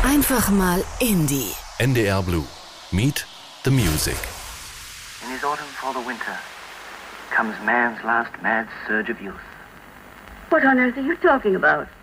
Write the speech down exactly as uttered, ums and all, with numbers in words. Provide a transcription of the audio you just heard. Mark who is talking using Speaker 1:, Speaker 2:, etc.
Speaker 1: Einfach mal Indie.
Speaker 2: N D R Blue. Meet the Music.
Speaker 3: In his autumn for the winter comes man's last mad surge of youth.
Speaker 4: What on earth are you talking about?